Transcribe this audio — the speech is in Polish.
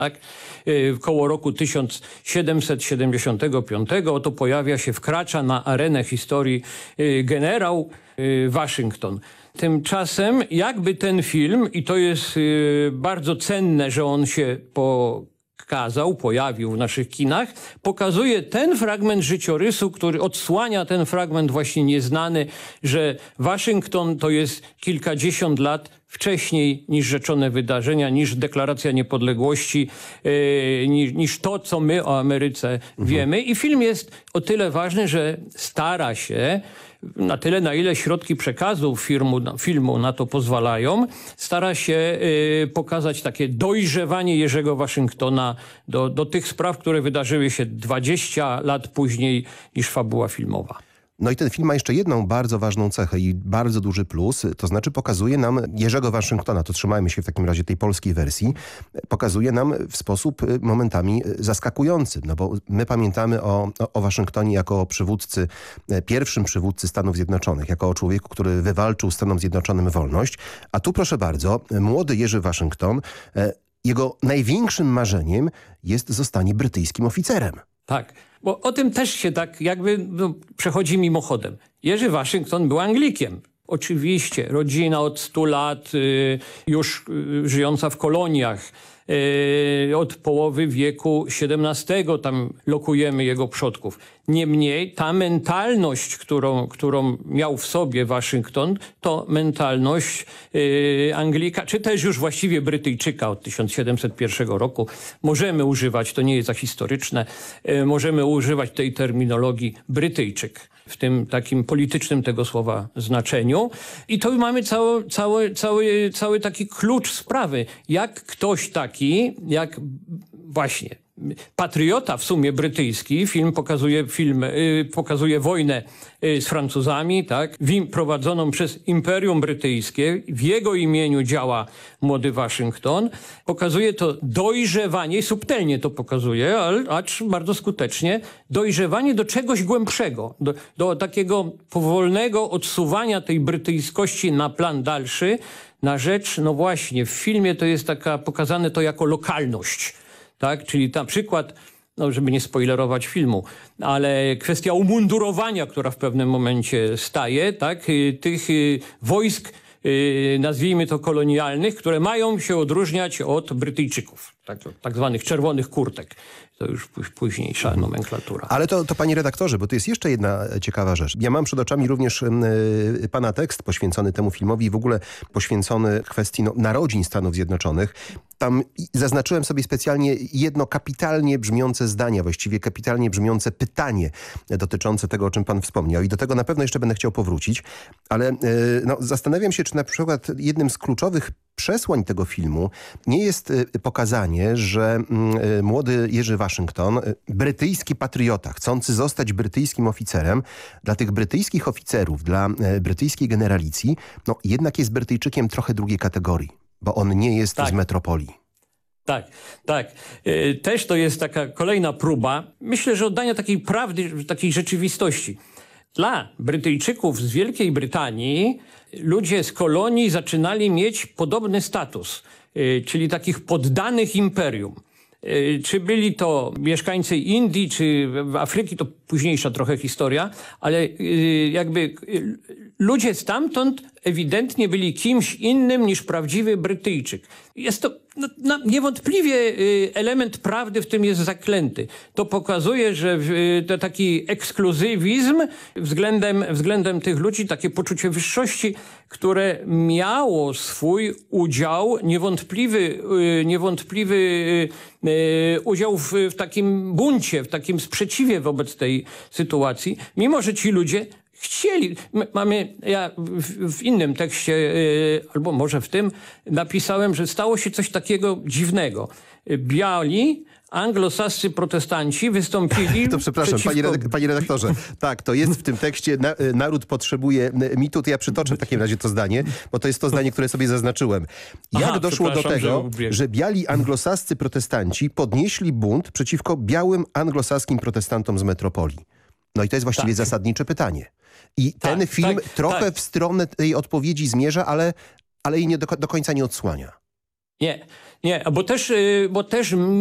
Tak? Koło roku 1775 oto pojawia się, wkracza na arenę historii generał Waszyngton. Tymczasem jakby ten film, i to jest bardzo cenne, że on się pojawił w naszych kinach, pokazuje ten fragment życiorysu, który odsłania ten fragment właśnie nieznany, że Waszyngton to jest kilkadziesiąt lat wcześniej niż rzeczone wydarzenia, niż deklaracja niepodległości, niż to, co my o Ameryce wiemy. I film jest o tyle ważny, że stara się, na tyle, na ile środki przekazu filmu na to pozwalają, stara się pokazać takie dojrzewanie Jerzego Waszyngtona do tych spraw, które wydarzyły się 20 lat później niż fabuła filmowa. No i ten film ma jeszcze jedną bardzo ważną cechę i bardzo duży plus, to znaczy pokazuje nam Jerzego Waszyngtona, to trzymajmy się w takim razie tej polskiej wersji, pokazuje nam w sposób momentami zaskakujący, no bo my pamiętamy o Waszyngtonie jako przywódcy, pierwszym przywódcy Stanów Zjednoczonych, jako o człowieku, który wywalczył Stanom Zjednoczonym wolność, a tu proszę bardzo, młody Jerzy Waszyngton, jego największym marzeniem jest zostanie brytyjskim oficerem. Tak, bo o tym też się tak jakby przechodzi mimochodem. Jerzy Waszyngton był Anglikiem. Oczywiście rodzina od 100 lat już żyjąca w koloniach. Od połowy wieku XVII tam lokujemy jego przodków. Niemniej ta mentalność, którą miał w sobie Waszyngton, to mentalność Anglika, czy też już właściwie Brytyjczyka od 1701 roku. Możemy używać, to nie jest za historyczne, możemy używać tej terminologii Brytyjczyk w tym takim politycznym tego słowa znaczeniu. I to mamy cały taki klucz sprawy. Jak ktoś taki, jak właśnie patriota w sumie brytyjski, film pokazuje wojnę z Francuzami, tak, prowadzoną przez Imperium Brytyjskie. W jego imieniu działa młody Waszyngton. Pokazuje to dojrzewanie, subtelnie to pokazuje, acz bardzo skutecznie, dojrzewanie do czegoś głębszego, do takiego powolnego odsuwania tej brytyjskości na plan dalszy, na rzecz, no właśnie, w filmie to jest pokazane to jako lokalność. Tak? Czyli na przykład, no żeby nie spoilerować filmu, ale kwestia umundurowania, która w pewnym momencie staje, tak? Tych wojsk, nazwijmy to kolonialnych, które mają się odróżniać od Brytyjczyków, tak zwanych czerwonych kurtek. To już późniejsza nomenklatura. Ale to panie redaktorze, bo to jest jeszcze jedna ciekawa rzecz. Ja mam przed oczami również pana tekst poświęcony temu filmowi i w ogóle poświęcony kwestii narodzin Stanów Zjednoczonych. Tam zaznaczyłem sobie specjalnie jedno kapitalnie brzmiące zdanie, właściwie kapitalnie brzmiące pytanie dotyczące tego, o czym pan wspomniał. I do tego na pewno jeszcze będę chciał powrócić. Ale zastanawiam się, czy na przykład jednym z kluczowych przesłań tego filmu nie jest pokazanie, że młody Jerzy Waszyngton, brytyjski patriota, chcący zostać brytyjskim oficerem, dla tych brytyjskich oficerów, dla brytyjskiej generalicji, no jednak jest Brytyjczykiem trochę drugiej kategorii, bo on nie jest z metropolii. Tak, tak. Też to jest taka kolejna próba, myślę, że oddania takiej prawdy, takiej rzeczywistości. Dla Brytyjczyków z Wielkiej Brytanii ludzie z kolonii zaczynali mieć podobny status, czyli takich poddanych imperium. Czy byli to mieszkańcy Indii, czy Afryki, to późniejsza trochę historia, ale jakby ludzie stamtąd ewidentnie byli kimś innym niż prawdziwy Brytyjczyk. Jest to niewątpliwie element prawdy w tym jest zaklęty. To pokazuje, że to taki ekskluzywizm względem tych ludzi, takie poczucie wyższości, które miało swój udział, niewątpliwy udział w takim buncie, w takim sprzeciwie wobec tej sytuacji, mimo że ci ludzie chcieli. Ja w innym tekście, albo może w tym, napisałem, że stało się coś takiego dziwnego. Biali anglosascy protestanci wystąpili To przepraszam, panie redaktorze. Tak, to jest w tym tekście naród potrzebuje mitu. To ja przytoczę w takim razie to zdanie, bo to jest to zdanie, które sobie zaznaczyłem. Jak doszło do tego, że biali anglosascy protestanci podnieśli bunt przeciwko białym anglosaskim protestantom z metropolii? No i to jest właściwie zasadnicze pytanie. I ten film trochę w stronę tej odpowiedzi zmierza, ale jej nie do końca nie odsłania. Nie, bo też